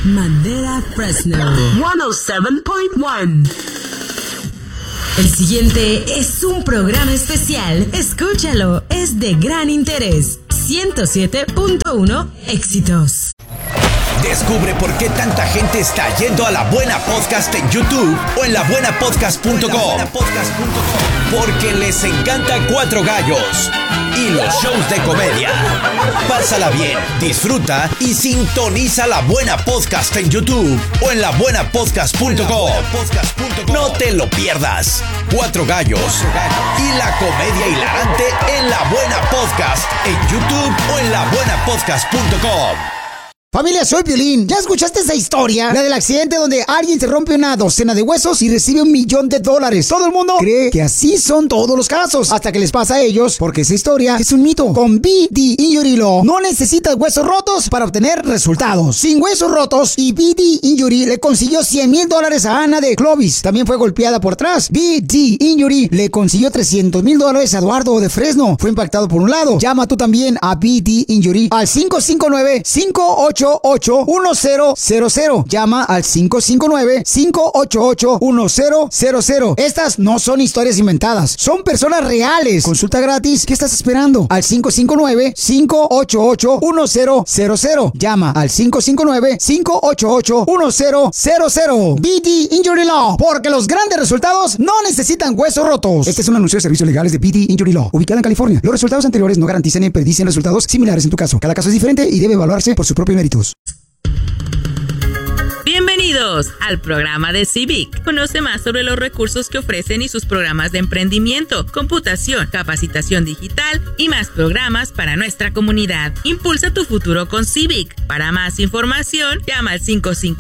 Madera Fresno 107.1. El siguiente es un programa especial. Escúchalo, es de gran interés. 107.1 éxitos. Descubre por qué tanta gente está yendo a La Buena Podcast en YouTube o en labuenapodcast.com. Porque les encanta Cuatro Gallos y los shows de comedia. Pásala bien, disfruta y sintoniza La Buena Podcast en YouTube o en labuenapodcast.com. No te lo pierdas. Cuatro Gallos y la comedia hilarante en La Buena Podcast en YouTube o en labuenapodcast.com. Familia, soy Piolín. ¿Ya escuchaste esa historia? La del accidente donde alguien se rompe una docena de huesos y recibe $1 millón. Todo el mundo cree que así son todos los casos, hasta que les pasa a ellos, porque esa historia es un mito. Con BD Injury Law no necesitas huesos rotos para obtener resultados. Sin huesos rotos, y BD Injury le consiguió $100,000 a Ana de Clovis. También fue golpeada por atrás. BD Injury le consiguió $300,000 a Eduardo de Fresno. Fue impactado por un lado. Llama tú también a BD Injury al 559-588-1000. Llama al 559-588-1000. Estas no son historias inventadas, son personas reales. Consulta gratis. ¿Qué estás esperando? Al 559-588-1000. Llama al 559-588-1000. BD Injury Law, porque los grandes resultados no necesitan huesos rotos. Este es un anuncio de servicios legales de BD Injury Law, ubicada en California. Los resultados anteriores no garantizan ni predicen resultados similares en tu caso. Cada caso es diferente y debe evaluarse por su propio méritos. Bienvenidos al programa de Civic. Conoce más sobre los recursos que ofrecen y sus programas de emprendimiento, computación, capacitación digital y más programas para nuestra comunidad. Impulsa tu futuro con Civic. Para más información, llama al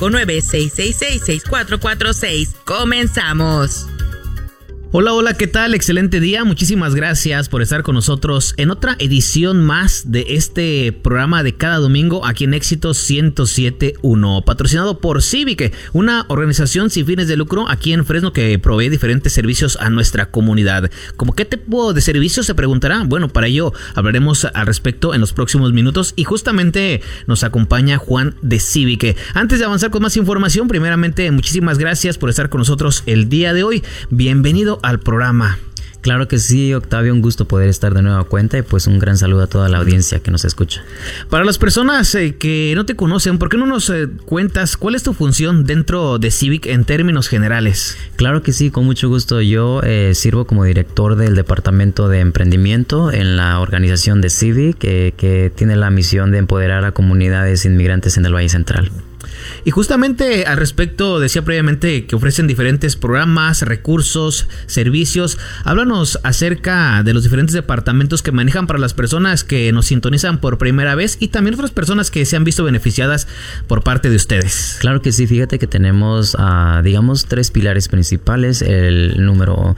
559-666-6446. ¡Comenzamos! Hola, ¿qué tal? Excelente día, muchísimas gracias por estar con nosotros en otra edición más de este programa de cada domingo aquí en Éxitos 107.1, patrocinado por Civic, una organización sin fines de lucro aquí en Fresno que provee diferentes servicios a nuestra comunidad. ¿Cómo qué tipo de servicios se preguntará? Bueno, para ello hablaremos al respecto en los próximos minutos y justamente nos acompaña Juan de Civic. Antes de avanzar con más información, primeramente muchísimas gracias por estar con nosotros el día de hoy. Bienvenido al programa. Claro que sí, Octavio, un gusto poder estar de nueva cuenta y pues un gran saludo a toda la audiencia que nos escucha. Para las personas que no te conocen, ¿por qué no nos cuentas cuál es tu función dentro de Civic en términos generales? Claro que sí, con mucho gusto. Yo sirvo como director del departamento de emprendimiento en la organización de Civic, que tiene la misión de empoderar a comunidades inmigrantes en el Valle Central. Y justamente al respecto decía previamente que ofrecen diferentes programas, recursos, servicios. Háblanos acerca de los diferentes departamentos que manejan para las personas que nos sintonizan por primera vez y también otras personas que se han visto beneficiadas por parte de ustedes. Claro que sí, fíjate que tenemos digamos 3 pilares principales. El número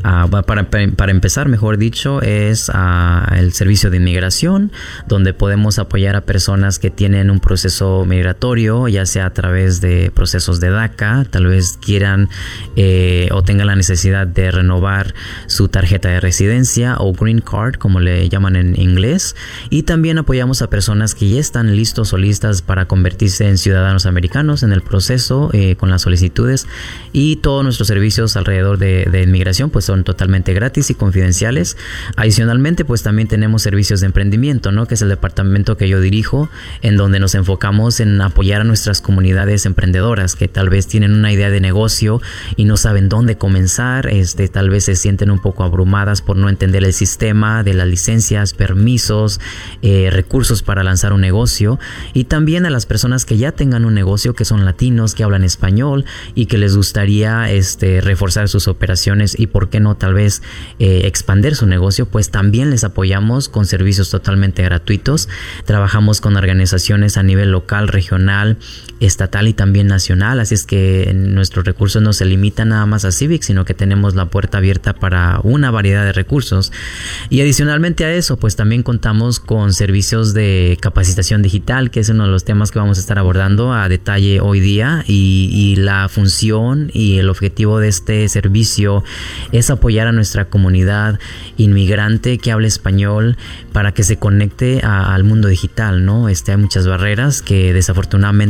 para empezar, mejor dicho, es el servicio de inmigración, donde podemos apoyar a personas que tienen un proceso migratorio, ya sea a través de procesos de DACA, tal vez quieran o tengan la necesidad de renovar su tarjeta de residencia o Green Card, como le llaman en inglés. Y también apoyamos a personas que ya están listos o listas para convertirse en ciudadanos americanos en el proceso con las solicitudes. Y todos nuestros servicios alrededor de inmigración pues son totalmente gratis y confidenciales. Adicionalmente pues también tenemos servicios de emprendimiento, ¿no? Que es el departamento que yo dirijo, en donde nos enfocamos en apoyar a nuestras comunidades emprendedoras que tal vez tienen una idea de negocio y no saben dónde comenzar, tal vez se sienten un poco abrumadas por no entender el sistema de las licencias, permisos, recursos para lanzar un negocio. Y también a las personas que ya tengan un negocio, que son latinos, que hablan español y que les gustaría reforzar sus operaciones y por qué no tal vez expandir su negocio, pues también les apoyamos con servicios totalmente gratuitos. Trabajamos con organizaciones a nivel local, regional, estatal y también nacional, así es que nuestros recursos no se limitan nada más a Civic, sino que tenemos la puerta abierta para una variedad de recursos. Y adicionalmente a eso, pues también contamos con servicios de capacitación digital, que es uno de los temas que vamos a estar abordando a detalle hoy día, y la función y el objetivo de este servicio es apoyar a nuestra comunidad inmigrante que habla español para que se conecte al mundo digital, ¿no? Hay muchas barreras que desafortunadamente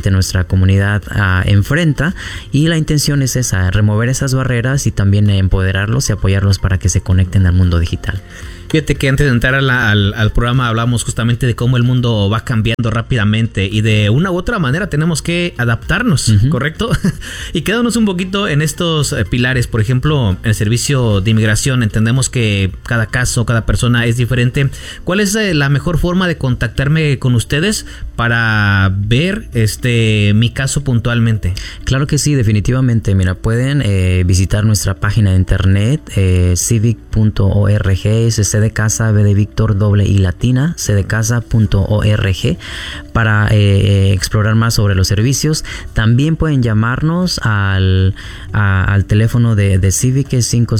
actualmente nuestra comunidad enfrenta, y la intención es esa, remover esas barreras y también empoderarlos y apoyarlos para que se conecten al mundo digital. Fíjate que antes de entrar al programa hablamos justamente de cómo el mundo va cambiando rápidamente y de una u otra manera tenemos que adaptarnos, ¿correcto? Y quedándonos un poquito en estos pilares. Por ejemplo, el servicio de inmigración, entendemos que cada caso, cada persona es diferente. ¿Cuál es la mejor forma de contactarme con ustedes para ver mi caso puntualmente? Claro que sí, definitivamente. Mira, pueden visitar nuestra página de internet, civic.org, C de casa, B de Víctor, doble I latina, cdecasa.org, para explorar más sobre los servicios. También pueden llamarnos al teléfono de Civic,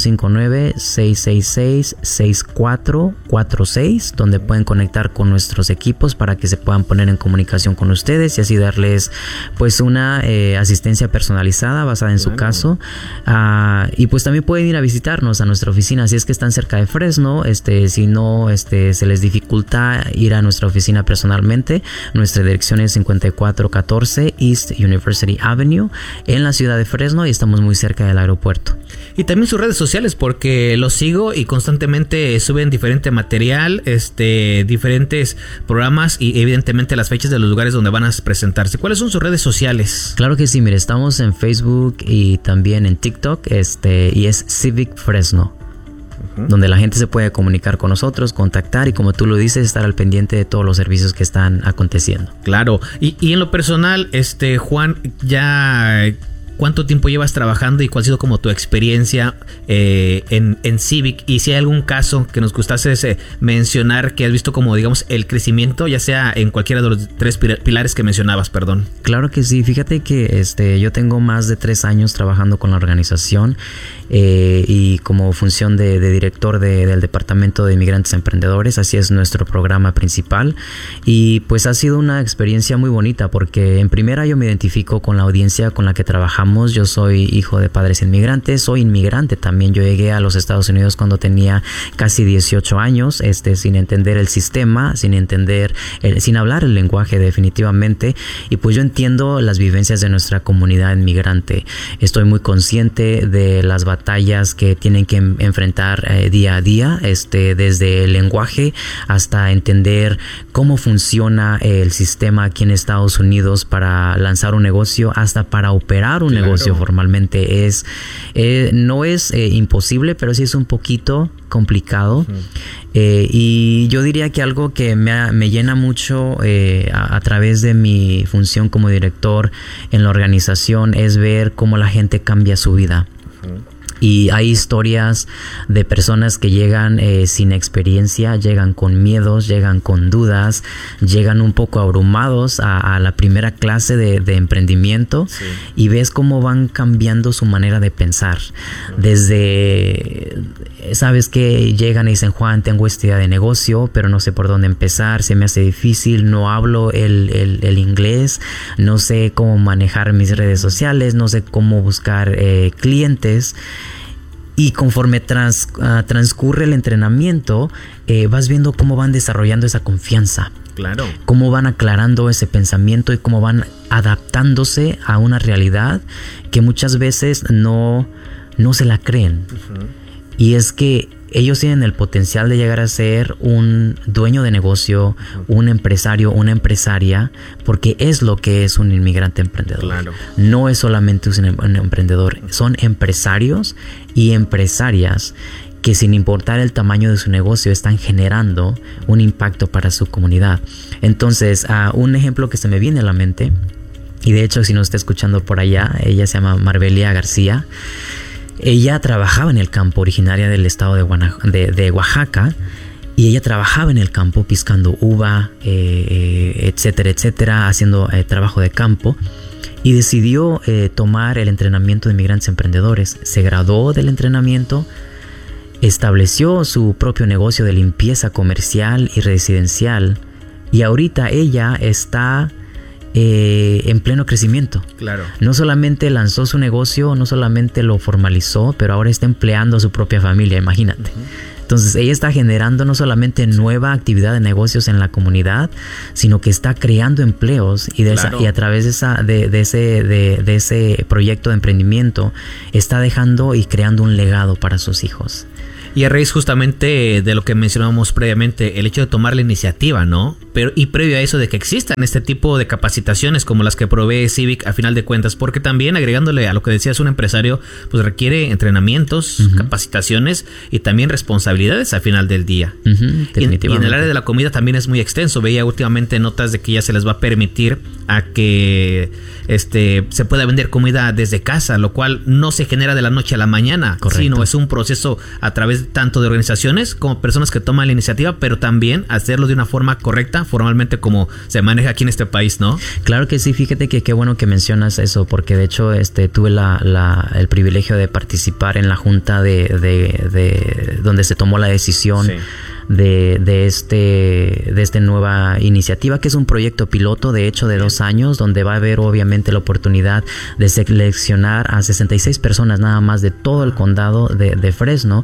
559-666-6446, donde pueden conectar con nuestros equipos para que se puedan poner en comunicación con ustedes y así darles pues una asistencia personalizada basada en su caso. Y pues también pueden ir a visitarnos a nuestra oficina si es que están cerca de Fresno. Si no se les dificulta ir a nuestra oficina personalmente, nuestra dirección es 5414 East University Avenue en la ciudad de Fresno y estamos muy cerca del aeropuerto. Y también sus redes sociales, porque los sigo y constantemente suben diferente material, diferentes programas y evidentemente las fechas de los lugares donde van a presentarse. ¿Cuáles son sus redes sociales? Claro que sí, mire, estamos en Facebook y también en TikTok, y es Civic Fresno, donde la gente se puede comunicar con nosotros, contactar y, como tú lo dices, estar al pendiente de todos los servicios que están aconteciendo. Claro, y en lo personal, Juan, ya ¿cuánto tiempo llevas trabajando y cuál ha sido como tu experiencia en Civic? Y si hay algún caso que nos gustase mencionar que has visto como, digamos, el crecimiento, ya sea en cualquiera de los tres pilares que mencionabas, perdón. Claro que sí, fíjate que yo tengo más de 3 años trabajando con la organización y como función de director del Departamento de Inmigrantes Emprendedores. Así es nuestro programa principal, y pues ha sido una experiencia muy bonita porque en primera yo me identifico con la audiencia con la que trabajamos. Yo soy hijo de padres inmigrantes, soy inmigrante también. Yo llegué a los Estados Unidos cuando tenía casi 18 años, sin entender el sistema, sin hablar el lenguaje definitivamente, y pues yo entiendo las vivencias de nuestra comunidad inmigrante. Estoy muy consciente de las batallas que tienen que enfrentar día a día, desde el lenguaje hasta entender cómo funciona el sistema aquí en Estados Unidos para lanzar un negocio, hasta para operar un negocio formalmente. No es imposible, pero sí es un poquito complicado. Y yo diría que algo que me llena mucho a través de mi función como director en la organización es ver cómo la gente cambia su vida. Y hay historias de personas que llegan sin experiencia, llegan con miedos, llegan con dudas, llegan un poco abrumados a la primera clase de emprendimiento, y ves cómo van cambiando su manera de pensar. Desde, sabes que llegan y dicen: Juan, tengo esta idea de negocio, pero no sé por dónde empezar, se me hace difícil, no hablo el inglés, no sé cómo manejar mis redes sociales, no sé cómo buscar clientes. Y conforme transcurre el entrenamiento, vas viendo cómo van desarrollando esa confianza. Claro. Cómo van aclarando ese pensamiento y cómo van adaptándose a una realidad que muchas veces no se la creen. Y es que ellos tienen el potencial de llegar a ser un dueño de negocio, un empresario, una empresaria, porque es lo que es un inmigrante emprendedor. Claro. No es solamente un emprendedor, son empresarios y empresarias que, sin importar el tamaño de su negocio, están generando un impacto para su comunidad. Entonces, un ejemplo que se me viene a la mente, y de hecho si nos está escuchando por allá, ella se llama Marbelia García. Ella trabajaba en el campo, originaria del estado de Oaxaca, y ella trabajaba en el campo piscando uva, etcétera, etcétera, haciendo trabajo de campo, y decidió tomar el entrenamiento de inmigrantes emprendedores. Se graduó del entrenamiento, estableció su propio negocio de limpieza comercial y residencial, y ahorita ella está en pleno crecimiento. Claro. No solamente lanzó su negocio, no solamente lo formalizó, pero ahora está empleando a su propia familia, imagínate. Entonces ella está generando no solamente nueva actividad de negocios en la comunidad, sino que está creando empleos y, y a través de ese proyecto de emprendimiento está dejando y creando un legado para sus hijos. Y a raíz justamente de lo que mencionábamos previamente, el hecho de tomar la iniciativa, ¿no? Y previo a eso de que existan este tipo de capacitaciones como las que provee Civic a final de cuentas, porque también agregándole a lo que decías, un empresario pues requiere entrenamientos, capacitaciones y también responsabilidades al final del día. Definitivamente. Y en el área de la comida también es muy extenso. Veía últimamente notas de que ya se les va a permitir a que se pueda vender comida desde casa, lo cual no se genera de la noche a la mañana. Correcto. Sino es un proceso a través tanto de organizaciones como personas que toman la iniciativa, pero también hacerlo de una forma correcta, formalmente como se maneja aquí en este país, ¿no? Claro que sí, fíjate que qué bueno que mencionas eso, porque de hecho tuve el privilegio de participar en la junta de donde se tomó la decisión. Sí. De esta nueva iniciativa, que es un proyecto piloto de hecho de 2 años, donde va a haber obviamente la oportunidad de seleccionar a 66 personas nada más de todo el condado de Fresno,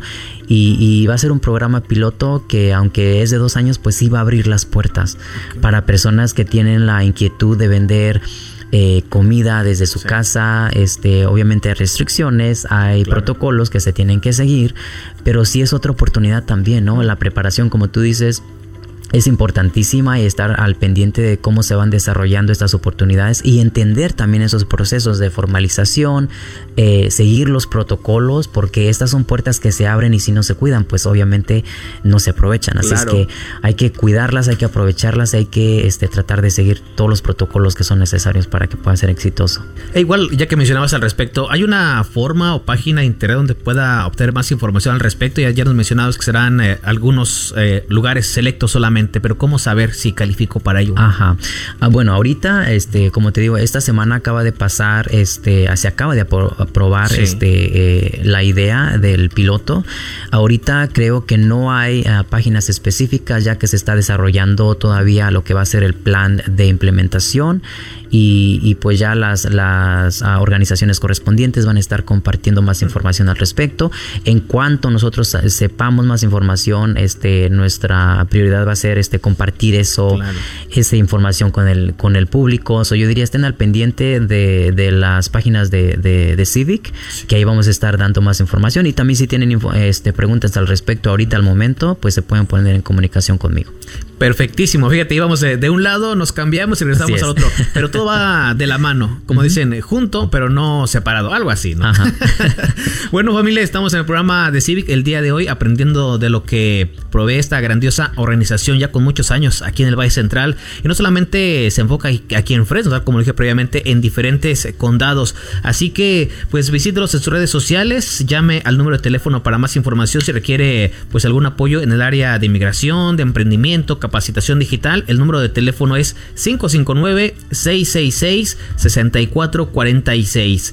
y va a ser un programa piloto que, aunque es de 2 años, pues sí va a abrir las puertas para personas que tienen la inquietud de vender comida desde su casa. Obviamente hay restricciones, hay protocolos que se tienen que seguir, pero sí es otra oportunidad también, ¿no? La preparación, como tú dices, es importantísima, y estar al pendiente de cómo se van desarrollando estas oportunidades y entender también esos procesos de formalización, seguir los protocolos, porque estas son puertas que se abren y si no se cuidan, pues obviamente no se aprovechan. Así es que hay que cuidarlas, hay que aprovecharlas, hay que tratar de seguir todos los protocolos que son necesarios para que pueda ser exitoso. Igual, ya que mencionabas al respecto, ¿hay una forma o página de internet donde pueda obtener más información al respecto? Ya nos mencionabas que serán algunos lugares selectos solamente, pero ¿cómo saber si califico para ello? Bueno, ahorita, como te digo, esta semana acaba de pasar, se acaba de aprobar la idea del piloto. Ahorita creo que no hay páginas específicas, ya que se está desarrollando todavía lo que va a ser el plan de implementación, y pues ya las organizaciones correspondientes van a estar compartiendo más información al respecto. En cuanto nosotros sepamos más información, nuestra prioridad va a ser compartir esa información con el público. Yo diría, estén al pendiente de las páginas de Civic, que ahí vamos a estar dando más información, y también si tienen preguntas al respecto ahorita al momento, pues se pueden poner en comunicación conmigo. Perfectísimo, fíjate, íbamos de un lado, nos cambiamos y regresamos al otro, pero todo va de la mano, como dicen, junto pero no separado, algo así, ¿no? Bueno, familia, estamos en el programa de Civic el día de hoy, aprendiendo de lo que provee esta grandiosa organización ya con muchos años aquí en el Valle Central, y no solamente se enfoca aquí en Fresno, como dije previamente, en diferentes condados. Así que pues visítelos en sus redes sociales, llame al número de teléfono para más información si requiere pues algún apoyo en el área de inmigración, de emprendimiento, capacitación digital. El número de teléfono es 559-666-6446,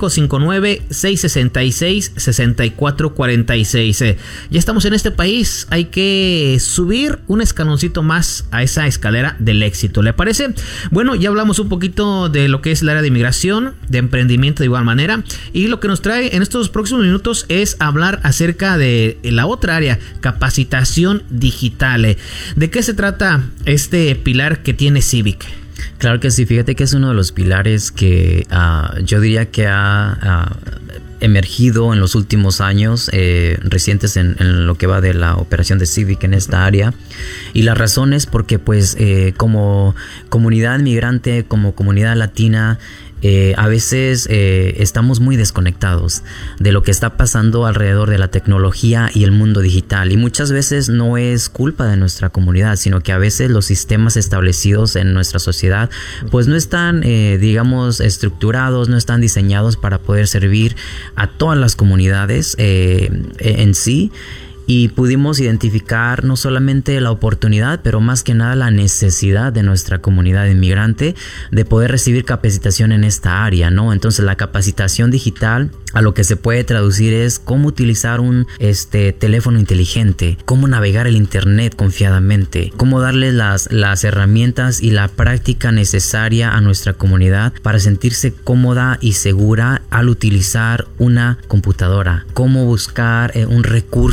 559-666-6446. Ya estamos en este país, hay que subir un escaloncito más a esa escalera del éxito, ¿le parece? Bueno, ya hablamos un poquito de lo que es el área de inmigración, de emprendimiento de igual manera, y lo que nos trae en estos próximos minutos es hablar acerca de la otra área, capacitación digital. ¿De qué se trata este pilar que tiene Civic? Claro que sí, fíjate que es uno de los pilares que yo diría que ha emergido en los últimos años recientes en lo que va de la operación de Civic en esta área, y la razón es porque pues como comunidad migrante, como comunidad latina, a veces estamos muy desconectados de lo que está pasando alrededor de la tecnología y el mundo digital, y muchas veces no es culpa de nuestra comunidad, sino que a veces los sistemas establecidos en nuestra sociedad pues no están digamos estructurados, no están diseñados para poder servir a todas las comunidades en sí. Y pudimos identificar no solamente la oportunidad, pero más que nada la necesidad de nuestra comunidad inmigrante de poder recibir capacitación en esta área, ¿no? Entonces la capacitación digital a lo que se puede traducir es cómo utilizar un teléfono inteligente, cómo navegar el internet confiadamente, cómo darle las herramientas y la práctica necesaria a nuestra comunidad para sentirse cómoda y segura al utilizar una computadora, cómo buscar un recurso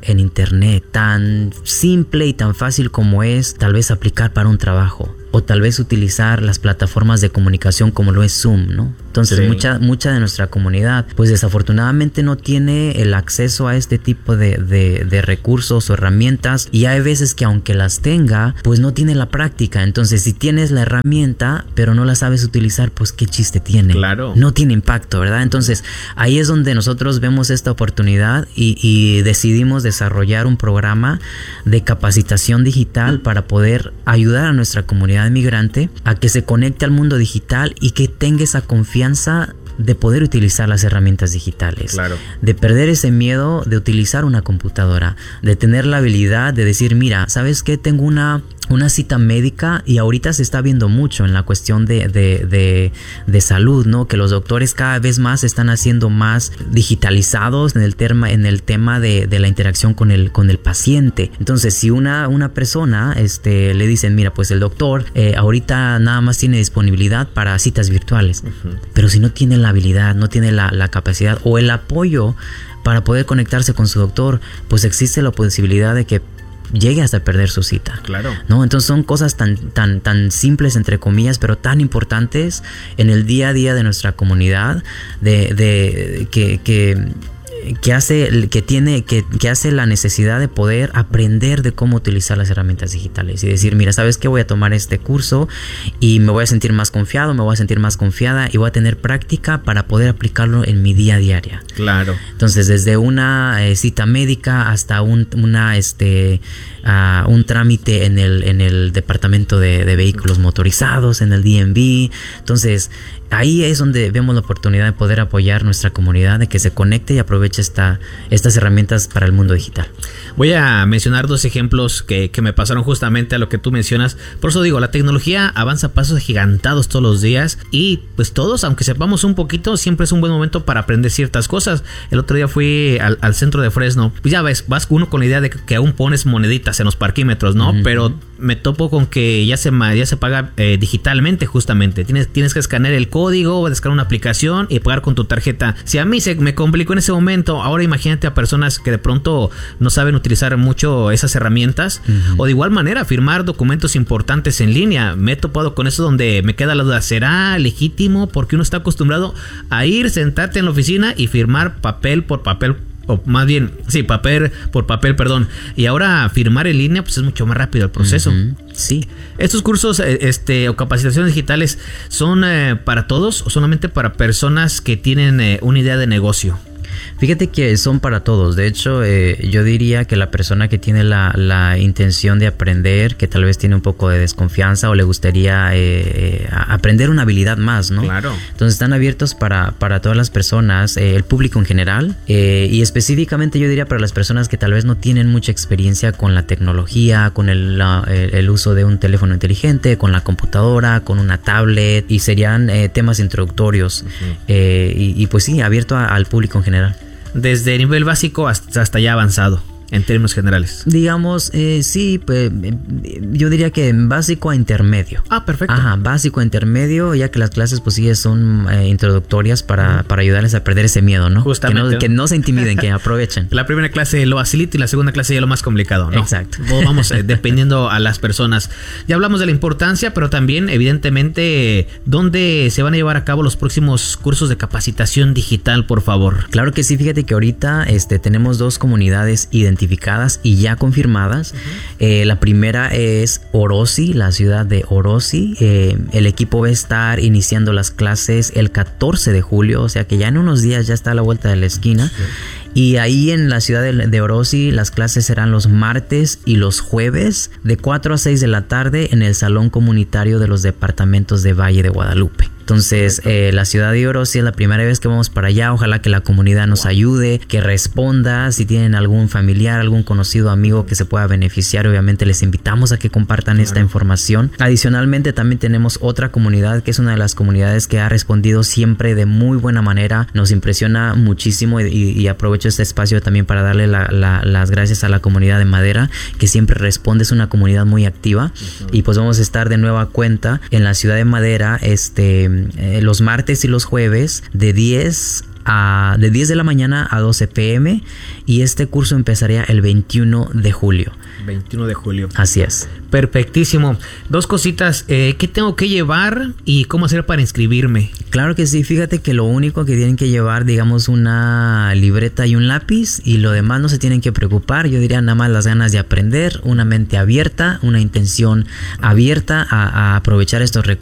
en internet, tan simple y tan fácil como es tal vez aplicar para un trabajo, o tal vez utilizar las plataformas de comunicación como lo es Zoom, ¿no? Entonces mucha de nuestra comunidad pues desafortunadamente no tiene el acceso a este tipo de recursos o herramientas, y hay veces que aunque las tenga pues no tiene la práctica. Entonces si tienes la herramienta pero no la sabes utilizar, pues qué chiste tiene. Claro. No tiene impacto, ¿verdad? Entonces ahí es donde nosotros vemos esta oportunidad y decidimos desarrollar un programa de capacitación digital para poder ayudar a nuestra comunidad migrante a que se conecte al mundo digital y que tenga esa confianza de poder utilizar las herramientas digitales, claro, de perder ese miedo de utilizar una computadora, de tener la habilidad de decir, mira, ¿sabes qué? Tengo una cita médica, y ahorita se está viendo mucho en la cuestión de salud, ¿no? Que los doctores cada vez más están haciendo más digitalizados en el tema de la interacción con el paciente. Entonces, si una persona le dicen, mira, pues el doctor ahorita nada más tiene disponibilidad para citas virtuales, pero si no tiene la habilidad, no tiene la capacidad o el apoyo para poder conectarse con su doctor, pues existe la posibilidad de que llegue hasta perder su cita. Claro. ¿No? Entonces son cosas tan simples, entre comillas, pero tan importantes en el día a día de nuestra comunidad, que hace la necesidad de poder aprender de cómo utilizar las herramientas digitales y decir, mira, ¿sabes qué? Voy a tomar este curso y me voy a sentir más confiado, me voy a sentir más confiada y voy a tener práctica para poder aplicarlo en mi día a día. Claro. Entonces, desde una cita médica hasta un trámite en el departamento de vehículos motorizados, en el DMV. Entonces, ahí es donde vemos la oportunidad de poder apoyar nuestra comunidad, de que se conecte y aproveche estas herramientas para el mundo digital. Voy a mencionar 2 ejemplos que me pasaron justamente a lo que tú mencionas. Por eso digo, la tecnología avanza a pasos agigantados todos los días, y pues todos, aunque sepamos un poquito, siempre es un buen momento para aprender ciertas cosas. El otro día fui al centro de Fresno. Pues ya ves, vas uno con la idea de que aún pones moneditas en los parquímetros, ¿no? Pero me topo con que ya se paga digitalmente, justamente. Tienes que escanear el código, descargar una aplicación y pagar con tu tarjeta. Si a mí se me complicó en ese momento, ahora imagínate a personas que de pronto no saben utilizar mucho esas herramientas. O de igual manera, firmar documentos importantes en línea. Me he topado con eso donde me queda la duda, ¿será legítimo? Porque uno está acostumbrado a sentarte en la oficina y firmar papel por papel. O más bien, sí, papel por papel, perdón. Y ahora firmar en línea, pues es mucho más rápido el proceso. Sí. ¿Estos cursos o capacitaciones digitales son para todos o solamente para personas que tienen una idea de negocio? Fíjate que son para todos. De hecho, yo diría que la persona que tiene la intención de aprender, que tal vez tiene un poco de desconfianza o le gustaría aprender una habilidad más, ¿no? Claro. Entonces están abiertos para todas las personas, el público en general, y específicamente yo diría para las personas que tal vez no tienen mucha experiencia con la tecnología, con el uso de un teléfono inteligente, con la computadora, con una tablet, y serían temas introductorios. Y pues sí, abierto al público en general. Desde nivel básico hasta ya avanzado, en términos generales. Digamos, sí, pues, yo diría que básico a intermedio. Ah, perfecto. Ajá, básico a intermedio, ya que las clases pues sí son introductorias para ayudarles a perder ese miedo, ¿no? Justamente. Que no se intimiden, que aprovechen. La primera clase lo facilita y la segunda clase ya lo más complicado, ¿no? Exacto. Vamos dependiendo a las personas. Ya hablamos de la importancia, pero también evidentemente dónde se van a llevar a cabo los próximos cursos de capacitación digital, por favor. Claro que sí, fíjate que ahorita tenemos 2 comunidades identificadas y ya confirmadas. La primera es Orosi, la ciudad de Orosi. El equipo va a estar iniciando las clases el 14 de julio, o sea que ya en unos días ya está a la vuelta de la esquina. Sí. Y ahí en la ciudad de Orosi las clases serán los martes y los jueves de 4 a 6 de la tarde en el salón comunitario de los departamentos de Valle de Guadalupe. Entonces, la ciudad de Orosi es la primera vez que vamos para allá. Ojalá que la comunidad nos ayude, que responda. Si tienen algún familiar, algún conocido, amigo que se pueda beneficiar, obviamente les invitamos a que compartan esta información. Adicionalmente, también tenemos otra comunidad que es una de las comunidades que ha respondido siempre de muy buena manera. Nos impresiona muchísimo y aprovecho este espacio también para darle las gracias a la comunidad de Madera, que siempre responde. Es una comunidad muy activa. Y pues vamos a estar de nueva cuenta en la ciudad de Madera los martes y los jueves de 10 de 10 de la mañana a 12 p.m. y este curso empezaría el 21 de julio. 21 de julio. Así es. Perfectísimo. Dos cositas. ¿Qué tengo que llevar y cómo hacer para inscribirme? Claro que sí. Fíjate que lo único que tienen que llevar, digamos, una libreta y un lápiz, y lo demás no se tienen que preocupar. Yo diría nada más las ganas de aprender, una mente abierta, una intención abierta a aprovechar estos recursos